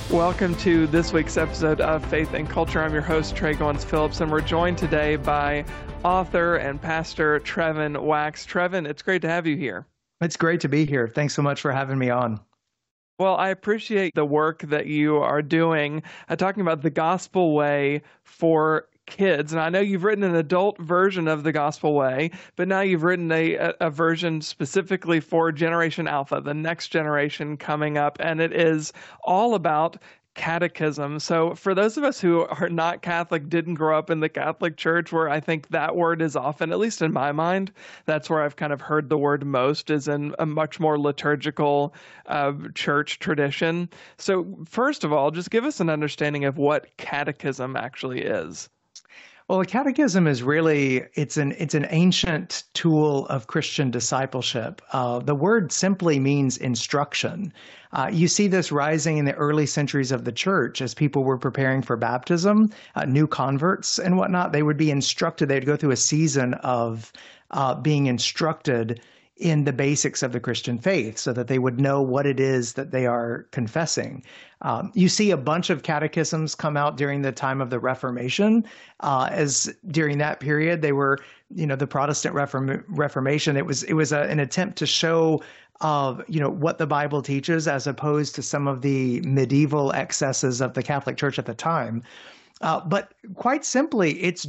Welcome to this week's episode of Faith and Culture. I'm your host, Trey Goins Phillips, and we're joined today by author and pastor Trevin Wax. Trevin, it's great to have you here. It's great to be here. Thanks so much for having me on. Well, I appreciate the work that you are doing, talking about the gospel way for kids. And I know you've written an adult version of the gospel way, but now you've written a version specifically for Generation Alpha, the next generation coming up. And it is all about catechism. So for those of us who are not Catholic, didn't grow up in the Catholic Church, where I think that word is often, at least in my mind, that's where I've kind of heard the word most, is in a much more liturgical church tradition. So first of all, just give us an understanding of what catechism actually is. Well, a catechism is really, it's an ancient tool of Christian discipleship. The word simply means instruction. You see this rising in the early centuries of the church as people were preparing for baptism, new converts and whatnot. They would be instructed, they'd go through a season of being instructed in the basics of the Christian faith so that they would know what it is that they are confessing. You see a bunch of catechisms come out during the time of the Reformation, as during that period, they were, the Protestant Reformation. It was an attempt to show what the Bible teaches as opposed to some of the medieval excesses of the Catholic Church at the time. But quite simply, it's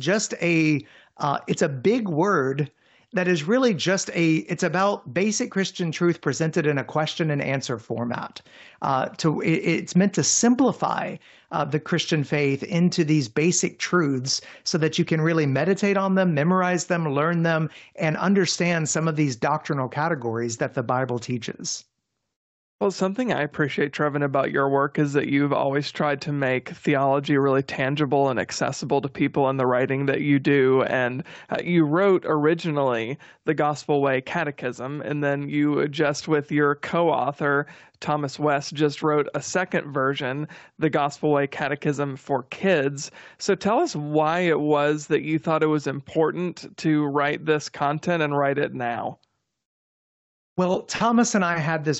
a big word that is really it's about basic Christian truth presented in a question and answer format. It's meant to simplify the Christian faith into these basic truths so that you can really meditate on them, memorize them, learn them, and understand some of these doctrinal categories that the Bible teaches. Well, something I appreciate, Trevin, about your work is that you've always tried to make theology really tangible and accessible to people in the writing that you do. And you wrote originally the Gospel Way Catechism, and then you just with your co-author, Thomas West, just wrote a second version, the Gospel Way Catechism for Kids. So tell us why it was that you thought it was important to write this content and write it now. Well, Thomas and I had this